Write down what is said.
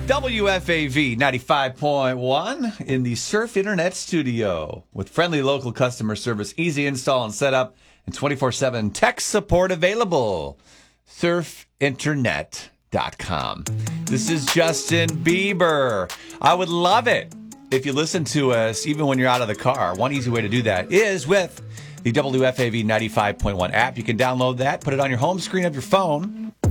WFAV 95.1 in the Surf Internet studio with friendly local customer service, easy install and setup, and 24/7 tech support available. Surfinternet.com. This is Justin Bieber. I would love it if you listen to us even when you're out of the car. One easy way to do that is with the WFAV 95.1 app. You can download that, put it on your home screen of your phone.